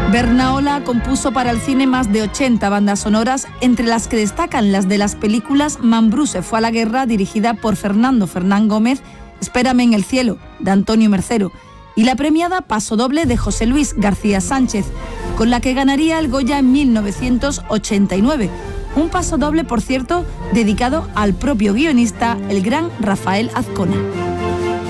Bernaola compuso para el cine más de 80 bandas sonoras, entre las que destacan las de las películas Mambrú se fue a la guerra, dirigida por Fernando Fernán Gómez, Espérame en el cielo, de Antonio Mercero, y la premiada Pasodoble de José Luis García Sánchez, con la que ganaría el Goya en 1989. Un pasodoble, por cierto, dedicado al propio guionista, el gran Rafael Azcona.